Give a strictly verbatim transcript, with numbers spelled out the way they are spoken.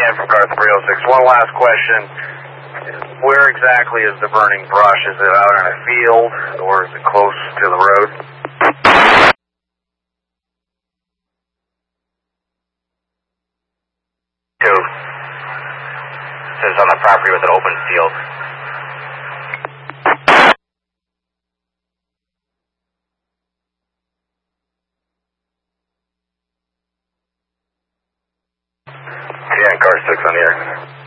Dan from car three oh six. One last question. Where exactly is the burning brush? Is it out in a field or is it close to the road? Two. It says on the property with an open field. Yeah, car six on the air.